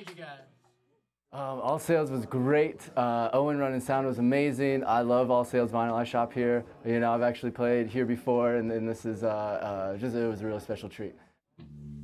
meet you guys? All Sales was great. Owen Run and Sound was amazing. I love All Sales Vinyl. I shop here. You know, I've actually played here before, and this is it was a really special treat.